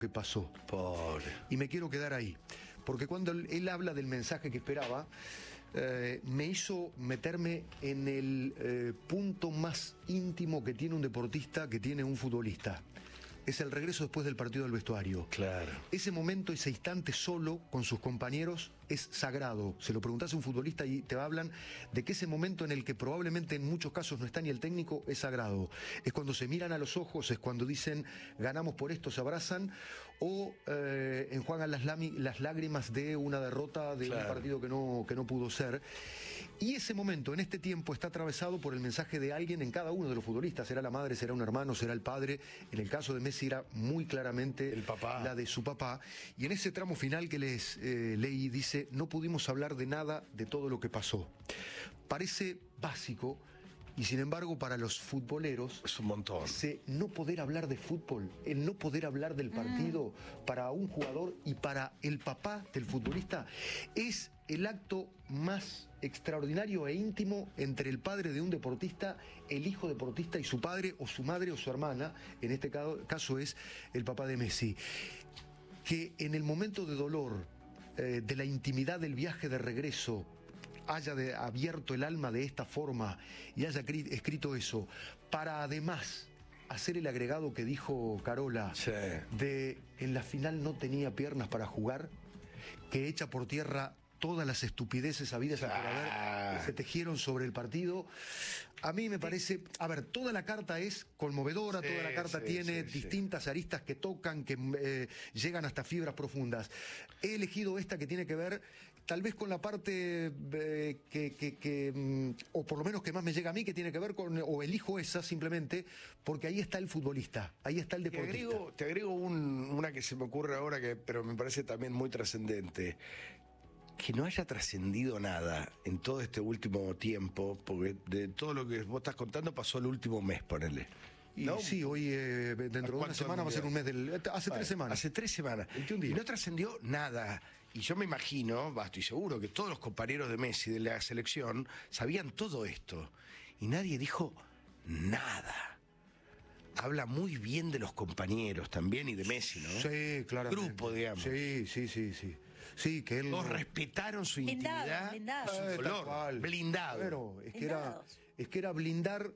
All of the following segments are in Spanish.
que pasó. Pobre. Y me quiero quedar ahí, porque cuando él habla del mensaje que esperaba, me hizo meterme en el punto más íntimo que tiene un deportista, que tiene un futbolista. Es el regreso después del partido del vestuario. Claro. Ese momento, ese instante solo con sus compañeros es sagrado. Se lo preguntás a un futbolista y te hablan de que ese momento en el que probablemente en muchos casos no está ni el técnico es sagrado. Es cuando se miran a los ojos, es cuando dicen ganamos por esto, se abrazan o enjuagan las lágrimas de una derrota de un partido que no pudo ser. Y ese momento en este tiempo está atravesado por el mensaje de alguien en cada uno de los futbolistas. Será la madre, será un hermano, será el padre. En el caso de Messi era muy claramente el papá, la de su papá. Y en ese tramo final que les leí dice: no pudimos hablar de nada de todo lo que pasó. Parece básico y sin embargo para los futboleros es un montón. No poder hablar de fútbol, el no poder hablar del partido para un jugador y para el papá del futbolista es el acto más extraordinario e íntimo entre el padre de un deportista, el hijo deportista y su padre o su madre o su hermana. En este caso es el papá de Messi, que en el momento de dolor, de la intimidad del viaje de regreso, haya abierto el alma de esta forma y haya escrito eso, para además hacer el agregado que dijo Carola, sí, de en la final no tenía piernas para jugar, que echa por tierra todas las estupideces habidas y por haber que se tejieron sobre el partido. A mí me parece, a ver, toda la carta es conmovedora, toda la carta tiene distintas aristas que tocan, que llegan hasta fibras profundas. He elegido esta que tiene que ver tal vez con la parte o por lo menos que más me llega a mí, que tiene que ver con, o elijo esa simplemente, porque ahí está el futbolista, ahí está el deportista. Te agrego una que se me ocurre ahora, pero me parece también muy trascendente. Que no haya trascendido nada en todo este último tiempo, porque de todo lo que vos estás contando pasó el último mes, ponele. Y ¿no? sí, hoy dentro de una semana va a ser un mes hace 3 semanas. Hace 3 semanas. 21 días. Y no trascendió nada. Y yo me imagino, estoy seguro, que todos los compañeros de Messi de la selección sabían todo esto. Y nadie dijo nada. Habla muy bien de los compañeros también y de Messi, ¿no? Sí, claro. Grupo, digamos. Sí. Sí, que él... Todos respetaron su intimidad, su dolor. Blindado. Bueno, es que era blindar,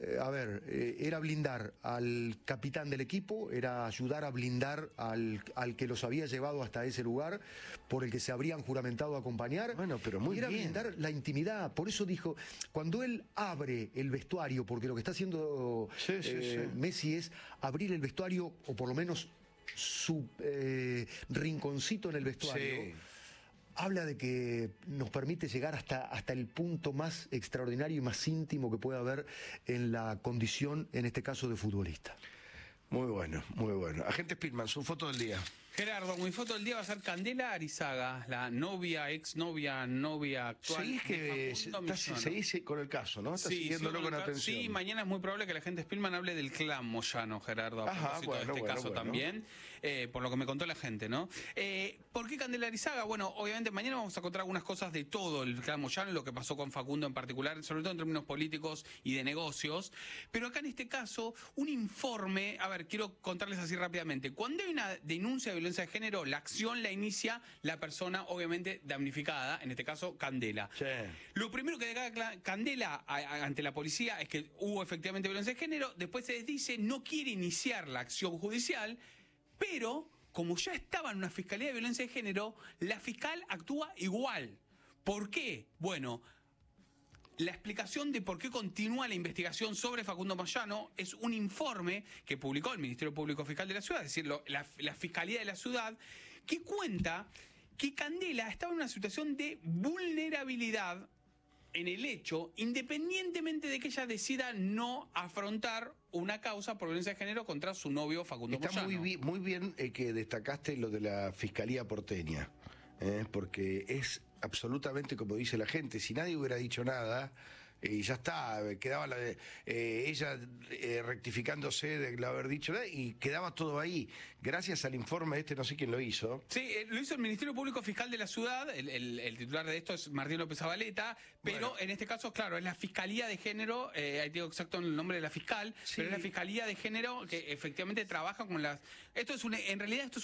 era blindar al capitán del equipo, era ayudar a blindar al que los había llevado hasta ese lugar, por el que se habrían juramentado a acompañar. Bueno, pero muy era bien. blindar la intimidad. Por eso dijo, cuando él abre el vestuario, porque lo que está haciendo Messi es abrir el vestuario, o por lo menos su rinconcito en el vestuario, habla de que nos permite llegar hasta el punto más extraordinario y más íntimo que pueda haber en la condición, en este caso, de futbolista. Muy bueno, muy bueno. Agente Spielman, su foto del día. Gerardo, mi foto del día va a ser Candela Arizaga, la novia, exnovia, novia actual. Seguís con el caso, ¿no? Estás siguiéndolo con atención. Sí, mañana es muy probable que la gente Spielman hable del clan Moyano, Gerardo, a propósito de este caso también, por lo que me contó la gente, ¿no? ¿Por qué Candela Arizaga? Bueno, obviamente mañana vamos a contar algunas cosas de todo el clan Moyano, lo que pasó con Facundo en particular, sobre todo en términos políticos y de negocios, pero acá en este caso, un informe, a ver, quiero contarles así rápidamente. Cuando hay una denuncia de violencia de género, la acción la inicia la persona obviamente damnificada, en este caso Candela. Sí. Lo primero que declara Candela ante la policía es que hubo efectivamente violencia de género, después se desdice, no quiere iniciar la acción judicial, pero como ya estaba en una fiscalía de violencia de género, la fiscal actúa igual. ¿Por qué? Bueno, la explicación de por qué continúa la investigación sobre Facundo Moyano es un informe que publicó el Ministerio Público Fiscal de la Ciudad, es decir, la Fiscalía de la Ciudad, que cuenta que Candela estaba en una situación de vulnerabilidad en el hecho, independientemente de que ella decida no afrontar una causa por violencia de género contra su novio Facundo Moyano. Está muy bien que destacaste lo de la Fiscalía porteña, porque es absolutamente como dice la gente. Si nadie hubiera dicho nada, Y ya está, quedaba ella rectificándose de haber dicho, y quedaba todo ahí. Gracias al informe no sé quién lo hizo. Sí, lo hizo el Ministerio Público Fiscal de la Ciudad, el titular de esto es Martín López Zabaleta, pero bueno, en este caso, claro, es la Fiscalía de Género, ahí digo exacto el nombre de la fiscal, Sí. pero es la Fiscalía de Género que efectivamente trabaja con las... En realidad esto es